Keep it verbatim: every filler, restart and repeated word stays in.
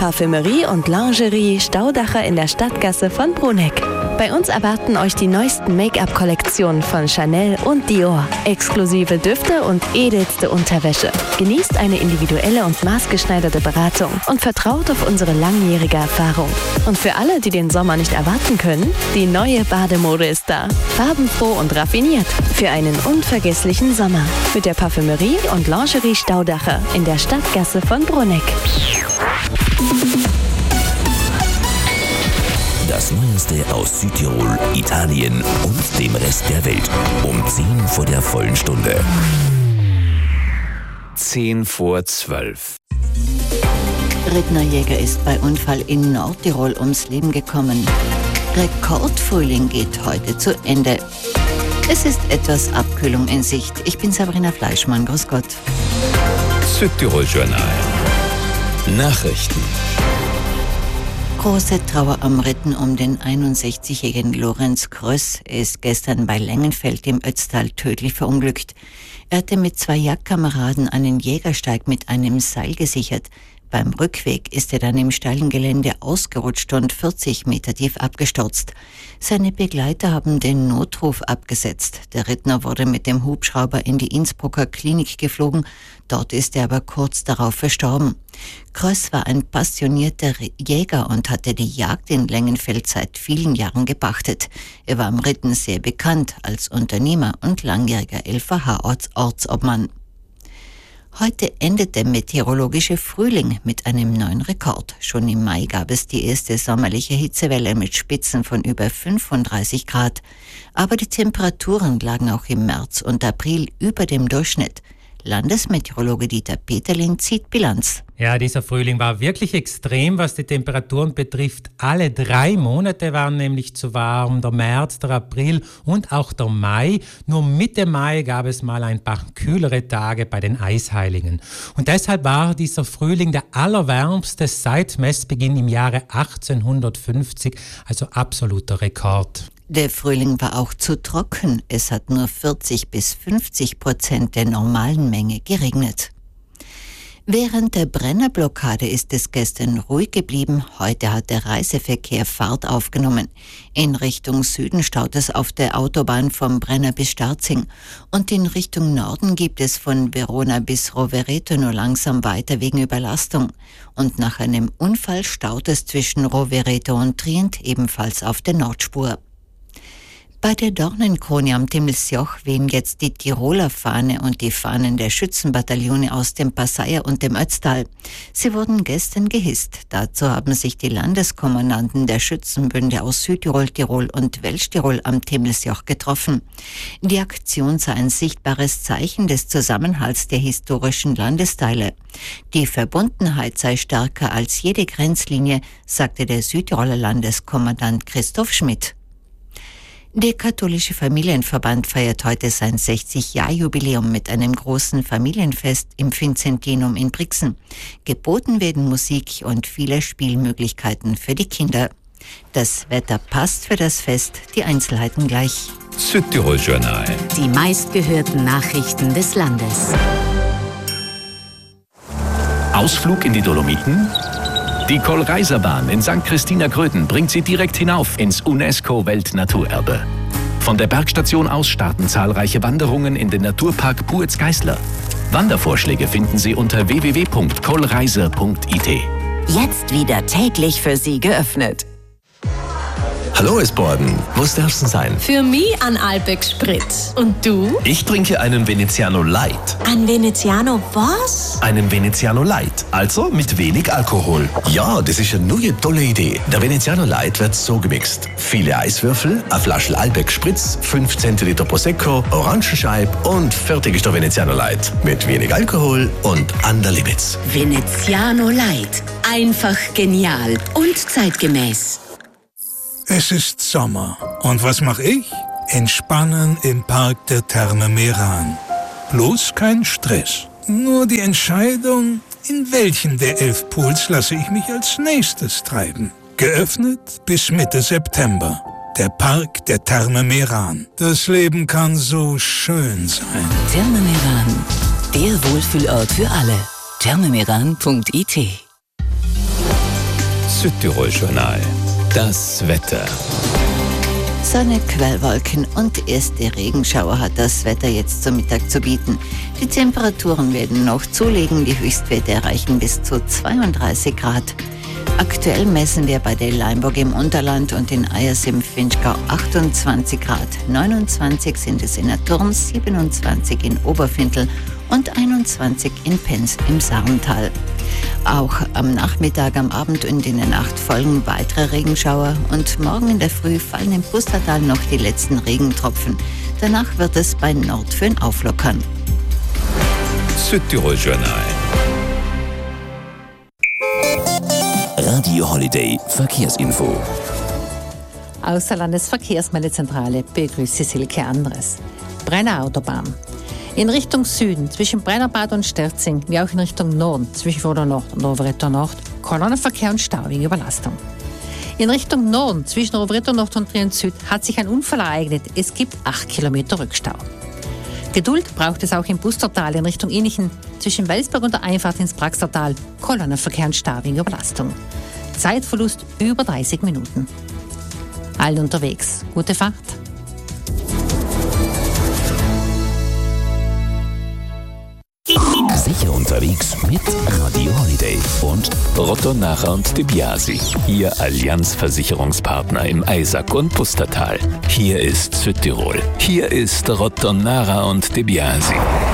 Parfümerie und Lingerie Staudacher in der Stadtgasse von Bruneck. Bei uns erwarten euch die neuesten Make-up-Kollektionen von Chanel und Dior, exklusive Düfte und edelste Unterwäsche. Genießt eine individuelle und maßgeschneiderte Beratung und vertraut auf unsere langjährige Erfahrung. Und für alle, die den Sommer nicht erwarten können, die neue Bademode ist da. Farbenfroh und raffiniert für einen unvergesslichen Sommer. Mit der Parfümerie und Lingerie Staudacher in der Stadtgasse von Bruneck. Das Neueste aus Südtirol, Italien und dem Rest der Welt. Um zehn vor der vollen Stunde. Zehn vor zwölf. Rittnerjäger ist bei Unfall in Nordtirol ums Leben gekommen. Rekordfrühling geht heute zu Ende. Es ist etwas Abkühlung in Sicht. Ich bin Sabrina Fleischmann. Grüß Gott. Südtirol Journal. Nachrichten. Große Trauer am Ritten um den einundsechzigjährigen Lorenz Kröss. Er ist gestern bei Lengenfeld im Ötztal tödlich verunglückt. Er hatte mit zwei Jagdkameraden einen Jägersteig mit einem Seil gesichert. Beim Rückweg ist er dann im steilen Gelände ausgerutscht und vierzig Meter tief abgestürzt. Seine Begleiter haben den Notruf abgesetzt. Der Rittner wurde mit dem Hubschrauber in die Innsbrucker Klinik geflogen. Dort ist er aber kurz darauf verstorben. Kröss war ein passionierter Jäger und hatte die Jagd in Lengenfeld seit vielen Jahren gepachtet. Er war am Ritten sehr bekannt als Unternehmer und langjähriger L V H-Ortsobmann. Heute endet der meteorologische Frühling mit einem neuen Rekord. Schon im Mai gab es die erste sommerliche Hitzewelle mit Spitzen von über fünfunddreißig Grad. Aber die Temperaturen lagen auch im März und April über dem Durchschnitt. Landesmeteorologe Dieter Peterlin zieht Bilanz. Ja, dieser Frühling war wirklich extrem, was die Temperaturen betrifft. Alle drei Monate waren nämlich zu warm, der März, der April und auch der Mai. Nur Mitte Mai gab es mal ein paar kühlere Tage bei den Eisheiligen. Und deshalb war dieser Frühling der allerwärmste seit Messbeginn im Jahre achtzehnhundertfünfzig, also absoluter Rekord. Der Frühling war auch zu trocken. Es hat nur vierzig bis fünfzig Prozent der normalen Menge geregnet. Während der Brennerblockade ist es gestern ruhig geblieben. Heute hat der Reiseverkehr Fahrt aufgenommen. In Richtung Süden staut es auf der Autobahn vom Brenner bis Starzing. Und in Richtung Norden gibt es von Verona bis Rovereto nur langsam weiter wegen Überlastung. Und nach einem Unfall staut es zwischen Rovereto und Trient ebenfalls auf der Nordspur. Bei der Dornenkrone am Timmelsjoch wehen jetzt die Tiroler Fahne und die Fahnen der Schützenbataillone aus dem Passeier und dem Ötztal. Sie wurden gestern gehisst. Dazu haben sich die Landeskommandanten der Schützenbünde aus Südtirol, Tirol und Welschtirol am Timmelsjoch getroffen. Die Aktion sei ein sichtbares Zeichen des Zusammenhalts der historischen Landesteile. Die Verbundenheit sei stärker als jede Grenzlinie, sagte der Südtiroler Landeskommandant Christoph Schmidt. Der katholische Familienverband feiert heute sein sechzig-Jahr-Jubiläum mit einem großen Familienfest im Vinzentinum in Brixen. Geboten werden Musik und viele Spielmöglichkeiten für die Kinder. Das Wetter passt für das Fest, die Einzelheiten gleich. Südtirol Journal. Die meistgehörten Nachrichten des Landes. Ausflug in die Dolomiten? Die Kohlreiserbahn in Sankt Christina Gröden bringt Sie direkt hinauf ins UNESCO-Weltnaturerbe. Von der Bergstation aus starten zahlreiche Wanderungen in den Naturpark Puetz-Geißler. Wandervorschläge finden Sie unter w w w punkt kohlreiser punkt i t. Jetzt wieder täglich für Sie geöffnet. Hallo, es Borden. Was darf's denn sein? Für mich ein Alpex Spritz. Und du? Ich trinke einen Veneziano Light. Ein Veneziano was? Einen Veneziano Light, also mit wenig Alkohol. Ja, das ist eine neue tolle Idee. Der Veneziano Light wird so gemixt. Viele Eiswürfel, eine Flasche Alpex Spritz, fünf Zentiliter Prosecco, Orangenscheib und fertig ist der Veneziano Light. Mit wenig Alkohol und an der Limits. Veneziano Light. Einfach genial und zeitgemäß. Es ist Sommer. Und was mache ich? Entspannen im Park der Therme Meran. Bloß kein Stress. Nur die Entscheidung, in welchen der elf Pools lasse ich mich als nächstes treiben. Geöffnet bis Mitte September. Der Park der Therme Meran. Das Leben kann so schön sein. Therme Meran. Der Wohlfühlort für alle. therme meran punkt i t Südtirol Journal. Das Wetter. Sonne, Quellwolken und erste Regenschauer hat das Wetter jetzt zum Mittag zu bieten. Die Temperaturen werden noch zulegen, die Höchstwerte erreichen bis zu zweiunddreißig Grad. Aktuell messen wir bei der Leimburg im Unterland und in Eyers im Vinschgau achtundzwanzig Grad. neunundzwanzig sind es in der Turn, siebenundzwanzig in Oberfindl und einundzwanzig in Penz im Saarntal. Auch am Nachmittag, am Abend und in der Nacht folgen weitere Regenschauer und morgen in der Früh fallen im Pustertal noch die letzten Regentropfen. Danach wird es bei Nordföhn auflockern. Südtirol Journal. Radio Holiday Verkehrsinfo. Aus der Landesverkehrsmeldezentrale begrüßt Sie Silke Andres. Brenner Autobahn. In Richtung Süden zwischen Brennerbad und Sterzing, wie auch in Richtung Norden zwischen Froder Nord und Rovereto Nord, Kolonnenverkehr und Stau wegen Überlastung. In Richtung Norden zwischen Rovereto Nord und Trient Süd hat sich ein Unfall ereignet. Es gibt acht Kilometer Rückstau. Geduld braucht es auch im Pustertal in Richtung Innichen zwischen Welsberg und der Einfahrt ins Praxtertal, Kolonnenverkehr und Stau wegen Überlastung. Zeitverlust über dreißig Minuten. Allen unterwegs. Gute Fahrt. Sicher unterwegs mit Radio Holiday und Rotto Nacher und De Biasi, Ihr Allianz-Versicherungspartner im Eisack und Pustertal. Hier ist Südtirol. Hier ist Rotto Nacher und De Biasi.